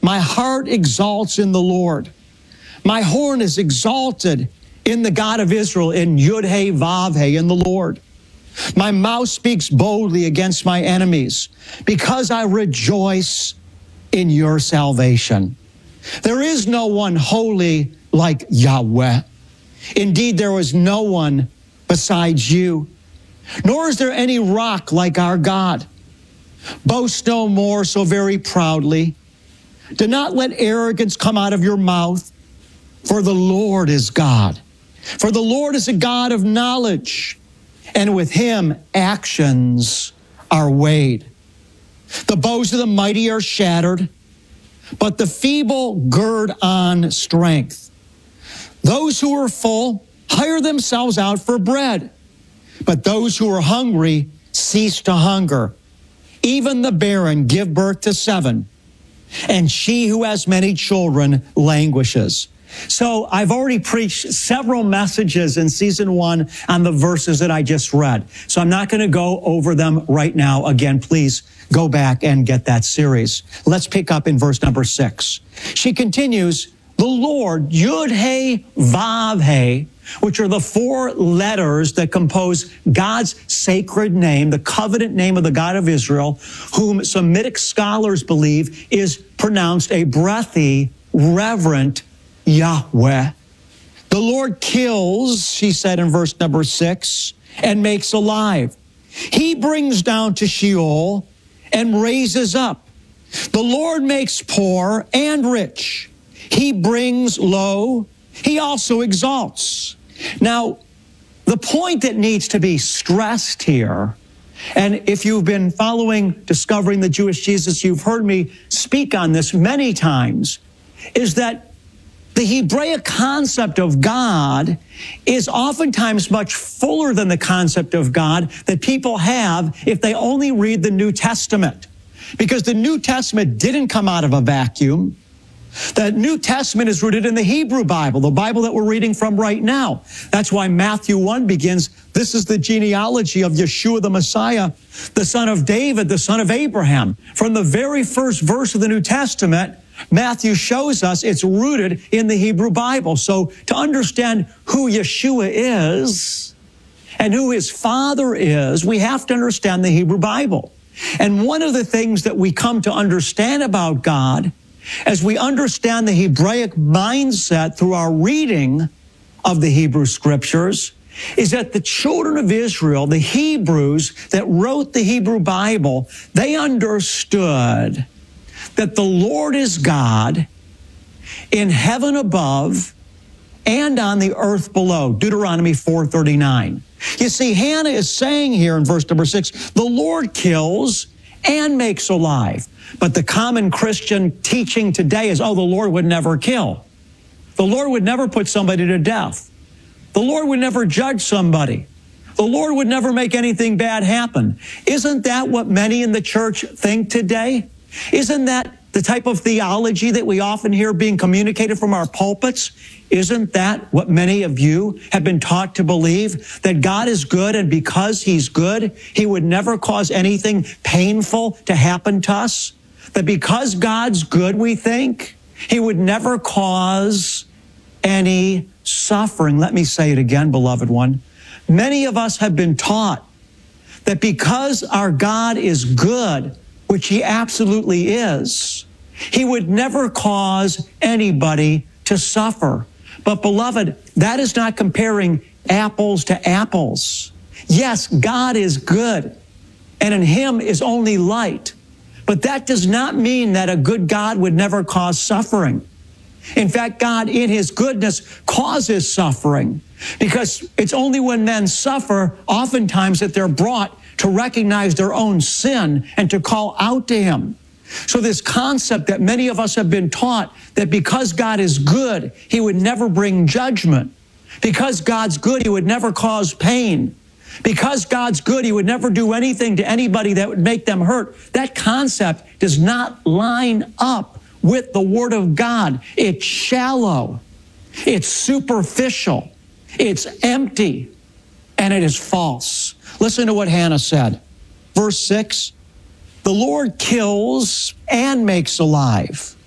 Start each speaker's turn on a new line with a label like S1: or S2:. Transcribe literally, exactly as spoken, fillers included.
S1: My heart exalts in the Lord. My horn is exalted in the God of Israel, in Yud-He Vav-He, in the Lord. My mouth speaks boldly against my enemies, because I rejoice in your salvation. There is no one holy like Yahweh. Indeed, there is no one besides you, nor is there any rock like our God. Boast no more so very proudly. Do not let arrogance come out of your mouth, for the Lord is God. For the Lord is a God of knowledge, and with him actions are weighed. The bows of the mighty are shattered, but the feeble gird on strength. Those who are full hire themselves out for bread, but those who are hungry cease to hunger. Even the barren give birth to seven, and she who has many children languishes. So I've already preached several messages in season one on the verses that I just read. So I'm not going to go over them right now. Again, please go back and get that series. Let's pick up in verse number six. She continues, the Lord, Yud-He Vav-He, which are the four letters that compose God's sacred name, the covenant name of the God of Israel, whom Semitic scholars believe is pronounced a breathy, reverent Yahweh. The Lord kills, she said in verse number six, and makes alive. He brings down to Sheol and raises up. The Lord makes poor and rich. He brings low. He also exalts. Now, the point that needs to be stressed here, and if you've been following Discovering the Jewish Jesus, you've heard me speak on this many times, is that the Hebraic concept of God is oftentimes much fuller than the concept of God that people have if they only read the New Testament. Because the New Testament didn't come out of a vacuum. The New Testament is rooted in the Hebrew Bible, the Bible that we're reading from right now. That's why Matthew one begins, this is the genealogy of Yeshua the Messiah, the son of David, the son of Abraham. From the very first verse of the New Testament, Matthew shows us it's rooted in the Hebrew Bible. So to understand who Yeshua is and who his father is, we have to understand the Hebrew Bible. And one of the things that we come to understand about God as we understand the Hebraic mindset through our reading of the Hebrew Scriptures is that the children of Israel, the Hebrews that wrote the Hebrew Bible, they understood that the Lord is God in heaven above and on the earth below. Deuteronomy four thirty-nine. You see, Hannah is saying here in verse number six, the Lord kills and makes alive. But the common Christian teaching today is, oh, the Lord would never kill. The Lord would never put somebody to death. The Lord would never judge somebody. The Lord would never make anything bad happen. Isn't that what many in the church think today? Isn't that the type of theology that we often hear being communicated from our pulpits? Isn't that what many of you have been taught to believe? That God is good, and because he's good, he would never cause anything painful to happen to us? That because God's good, we think, he would never cause any suffering. Let me say it again, beloved one. Many of us have been taught that because our God is good, which he absolutely is, he would never cause anybody to suffer. But beloved, that is not comparing apples to apples. Yes, God is good, and in him is only light. But that does not mean that a good God would never cause suffering. In fact, God, in his goodness, causes suffering, because it's only when men suffer, oftentimes, that they're brought to recognize their own sin and to call out to him. So this concept that many of us have been taught, that because God is good, he would never bring judgment. Because God's good, he would never cause pain. Because God's good, he would never do anything to anybody that would make them hurt. That concept does not line up with the Word of God. It's shallow. It's superficial. It's empty. And it is false. Listen to what Hannah said. Verse six, the Lord kills and makes alive.